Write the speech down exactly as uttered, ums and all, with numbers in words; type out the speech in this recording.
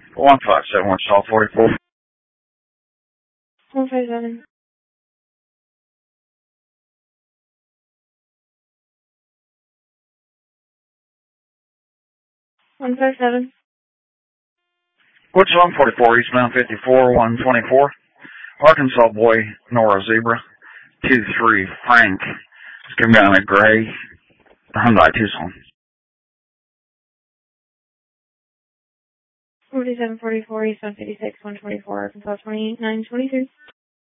one five seven one South forty-four. one five seven. one five seven. What's one forty-four, eastbound fifty-four, one twenty-four. Arkansas boy, Nora Zebra. two three, Frank. It's giving down a gray Hyundai Tucson. forty-seven forty-four, eastbound fifty-six, one twenty-four, Arkansas twenty-eight, nine twenty-three.